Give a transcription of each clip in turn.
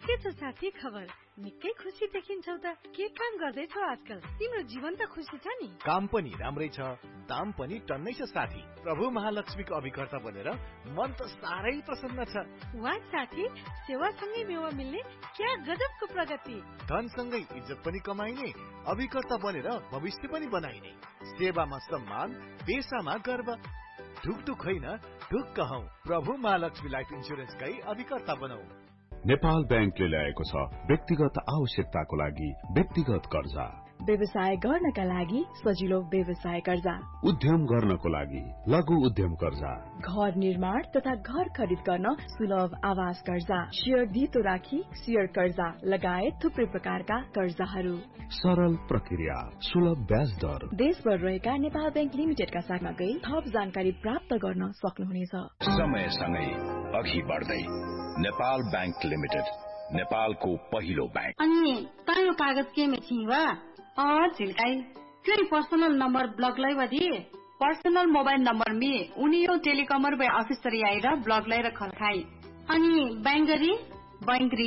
के छ साथी खबर? निकै खुसी देखिन्छौ त। के काम गर्दैछौ आजकल? तिम्रो जीवन त खुसी छ नि? काम पनि राम्रै छ, दाम पनि टन्नै छ साथी। प्रभु महालक्ष्मीको अभिकर्ता बनेर मन त साह्रै प्रसन्न छ। वाह साथी, सेवासँगै मेवा मिल्ने क्या गजबको प्रगति। धनसँगै इज्जत पनि कमाइने, अभिकर्ता बनेर भविष्य पनि बनाइने। सेवामा सम्मान, पेशामा गर्व। ढुकढुक होइन, ढुक्क हौ। प्रभु महालक्ष्मी लाइफ इन्सुरेन्सकै अभिकर्ता बनौ। नेपाल बैंकले ल्याएको छ व्यक्तिगत आवश्यकताको लागि व्यक्तिगत कर्जा, व्यवसाय गर्नका लागि सजिलो व्यवसाय कर्जा, उद्यम गर्नको लागि लघु उद्यम कर्जा, घर निर्माण तथा घर खरिद गर्न सुलभ आवास कर्जा, शेयर धितो राखी शेयर कर्जा लगायत थुप्रै प्रकारका कर्जाहरू। सरल प्रक्रिया, सुलभ ब्याज दर। देशभर रहेका नेपाल बैंक लिमिटेडका शाखामा गई थप जानकारी प्राप्त गर्न सक्नुहुनेछ। समयसँगै अघि बढ्दै नेपाल बैंक लिमिटेड, नेपालको पहिलो बैंक। अनि तायो कागज के में छिवा झिल्काई क्यों पर्सनल नंबर ब्लॉक लाई वधी पर्सनल मोबाइल नंबर में उनियो टेलिकॉमर बे ऑफिसर आएर ब्लॉक लाई रखल खाई अनि बैंगरी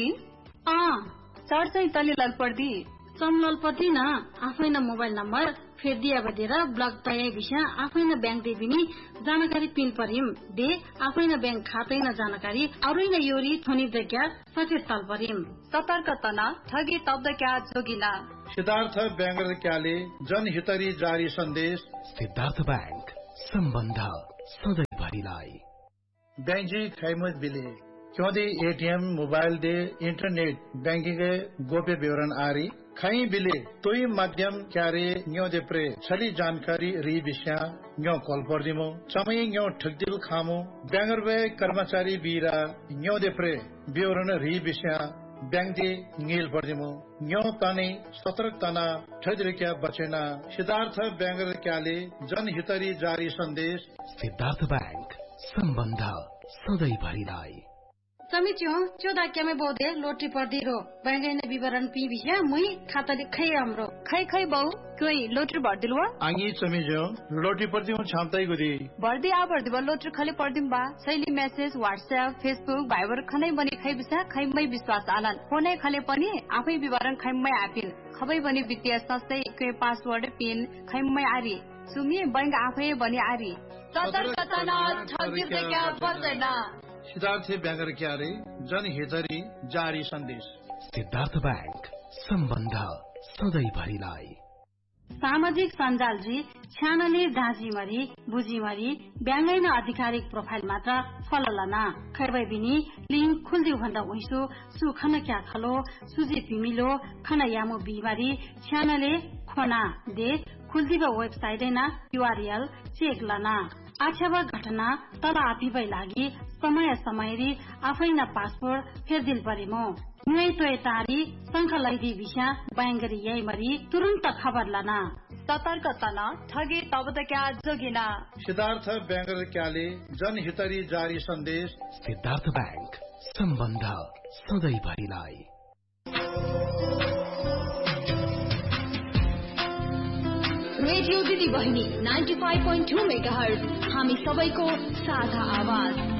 चढ चाहिँ तले ललपर्दी समललपर्दी न आफै न मोबाइल नंबर फेर दिया बदेर ब्लॉक तय विषय आफै न बैंक देबिनी जानकारी पिन परिम दे आफै न बैंक खातै न जानकारी अरै न योरी थोनी देख्या सचेत तल परिम सतर्क तना ठगी तब्द क्या जोगिना। सिद्धार्थ बैंक क्याले जनहितरी जारी सन्देश। सिद्धार्थ बैंक, सम्बन्ध सधैँभरिलाई। बैंजी खैमत बिले क्योंदि ATM mobile they internet banking गोप्य विवरण आरी खई बिले तोई माध्यम क्यारे न्यो दे प्रे छली जानकारी री विषय न्यो कॉल पर दिमो समय न्यो ठगदिल खामो बैंगर वे कर्मचारी बीरा न्यो दे प्रे विवरण री विषय बैंक दे नील पर दिमो न्यो ताने सतर्क तना ठजरिक्या बचेना। सिद्धार्थ बैंगर क्याले जनहितरी जारी सन्देश। सिद्धार्थ बैंक, सम्बन्ध सधैँभरिलाई। समिच्यो चौधा क्यामे बोधे लोटरी पर्दी रो बैंगने विवरण पी विषय मुई खाता खै हाम्रो खै बहु कोई लोटरी भर्दिलवा आंगी समिज्यो लोटरी पर्दी हूं छामताई गुदी भर्दी आ भर्दी बा लोटरी खाली पर्दिम बा शैली मेसेज व्हाट्सएप फेसबुक भाइबर खनै बनी खै विषय खैमै विश्वास आलन फोनै खले पनि आफै विवरण खैमै आपिल खबै बनी वित्तीय संस्थै के पासवर्ड पिन खैमै आरी सुमी बैंक आफै बनी आरी सतर्कता न ठगिर क्या बल्दैन। सिद्धार्थ बैंगर क्यारे जनहितरी जारी सन्देश। सिद्धार्थ बैंक, सम्बन्ध सधैँभरिलाई। सामाजिक सञ्जाल जी छ्यानले जाँचीमरी बुझीमरी ब्याङ्गै न आधिकारिक प्रोफाइल मात्र फललना खैबै बिनी लिंक खुल्दिउ भन्दा उइसो सुखन क्या खलो सुजी पिमिलो खन यामो बिमारी छ्यानले खोना दे खुल्दिब वेबसाइट न URL चेक लना आछेवा घटना तल आपिबै लागि समय समयरी आफै न पासपोर्ट फेरदिल परिमो न्यै तोय तारी संख लैदी विषय बैंगरी यही मरी तुरन्त खबर लना सतर्क तना ठगी तबद क्या जोगिना। सिद्धार्थ बैंगर क्याले जनहितरी जारी सन्देश। सिद्धार्थ बैंक, सम्बन्ध सधैँभरिलाई। रेडियो दिदी बहिनी 95.2 मेगाहर्ज हामी सबैको साझा आवाज।